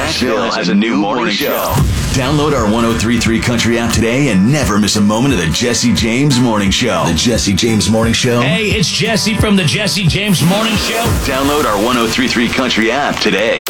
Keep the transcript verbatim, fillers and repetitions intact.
Nashville has a new morning show. Download our one oh three point three Country app today and never miss a moment of the Jesse James Morning Show. The Jesse James Morning Show. Hey, it's Jesse from the Jesse James Morning Show. Download our one oh three point three Country app today.